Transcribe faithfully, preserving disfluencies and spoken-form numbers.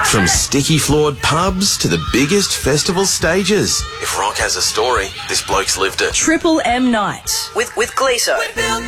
From sticky-floored pubs to the biggest festival stages. If rock has a story, this bloke's lived it. Triple M Night with, with Gleeso.